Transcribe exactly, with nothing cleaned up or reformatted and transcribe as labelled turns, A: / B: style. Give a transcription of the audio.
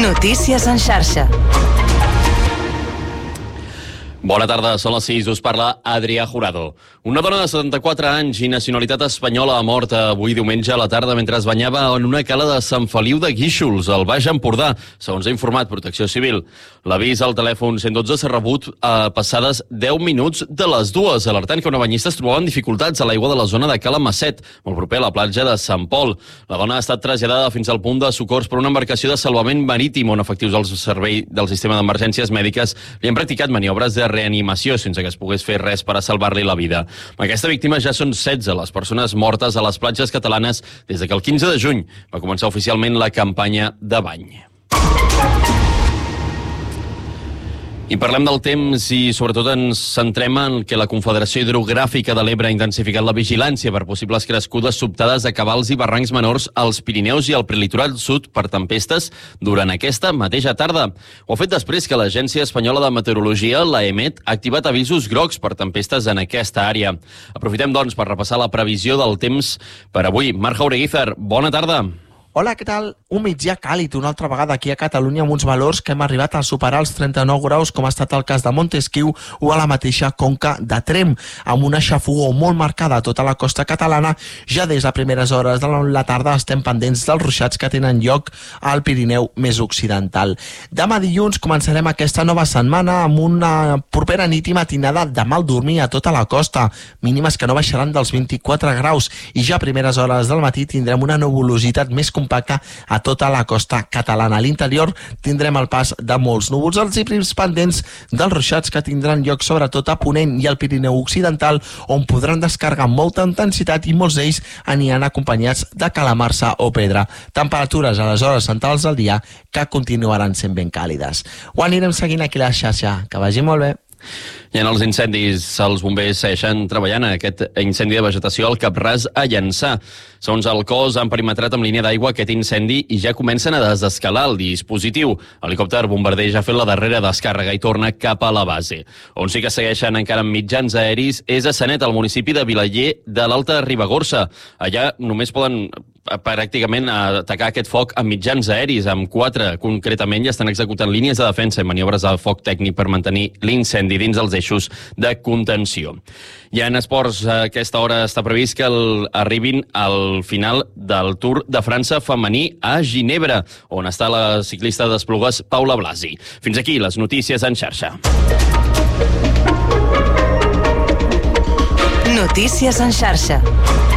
A: Notícies en xarxa.
B: Bona tarda, són les sis, us parla Adrià Jurado. Una dona de setanta-quatre anys i nacionalitat espanyola ha mort avui diumenge a la tarda mentre es banyava en una cala de Sant Feliu de Guíxols, al Baix Empordà, segons ha informat Protecció Civil. L'avís al telèfon cent dotze s'ha rebut a passades deu minuts de les dues, alertant que una banyista es trobava en dificultats a l'aigua de la zona de Cala Masset, molt proper a la platja de Sant Pol. La dona ha estat traslladada fins al punt de socors per una embarcació de salvament marítim, on efectius del servei del sistema d'emergències mèdiques li han practicat maniobres de reanimació sense que es pogués fer res per a salvar-li la vida. Amb aquesta víctima ja són setze les persones mortes a les platges catalanes des que el quinze de juny va començar oficialment la campanya de bany. I parlem del temps i sobretot ens centrem en que la Confederació Hidrogràfica de l'Ebre ha intensificat la vigilància per possibles crescudes sobtades de cabals i barrancs menors als Pirineus i al prelitoral sud per tempestes durant aquesta mateixa tarda. Ho ha fet després que l'Agència Espanyola de Meteorologia, l'A E M E T, ha activat avisos grocs per tempestes en aquesta àrea. Aprofitem, doncs, per repassar la previsió del temps per avui. Marc Jaureguizar, bona tarda.
C: Hola, què tal? Un migdia càlid una altra vegada aquí a Catalunya amb uns valors que hem arribat a superar els trenta-nou graus, com ha estat el cas de Montesquiu o a la mateixa Conca de Tremp, amb una xafogor molt marcada a tota la costa catalana. Ja des de primeres hores de la tarda estem pendents dels ruixats que tenen lloc al Pirineu més occidental. Demà dilluns començarem aquesta nova setmana amb una propera nit i matinada de mal dormir a tota la costa, mínimes que no baixaran dels vint-i-quatre graus, i ja a primeres hores del matí tindrem una nuvolositat més complicada compacte a tota la costa catalana. A l'interior tindrem el pas de molts núvols alts i prims pendents dels ruixats que tindran lloc sobretot a Ponent i al Pirineu occidental, on podran descarregar molta intensitat i molts d'ells aniran acompanyats de calamarsa o pedra. Temperatures a les hores centrals del dia que continuaran sent ben càlides. Ho anirem seguint aquí a la xarxa. Que vagi molt bé.
B: I en els incendis, els bombers segueixen treballant en aquest incendi de vegetació al Cap Ras a Llançà. Segons el cos, han perimetrat amb línia d'aigua aquest incendi i ja comencen a desescalar el dispositiu. L'helicòpter bombarder ja ha fet la darrera descàrrega i torna cap a la base. On sí que segueixen encara amb mitjans aeris és a Sanet, al municipi de Vilaller de l'Alta Ribagorça. Allà només poden pràcticament atacar aquest foc amb mitjans aeris, amb quatre concretament, i estan executant línies de defensa i maniobres de foc tècnic per mantenir l'incendi dins els eixos de contenció. I en esports, a aquesta hora està previst que el, arribin al final del Tour de França femení a Ginebra, on està la ciclista d'Esplugues Paula Blasi. Fins aquí les notícies en xarxa.
A: Notícies en xarxa.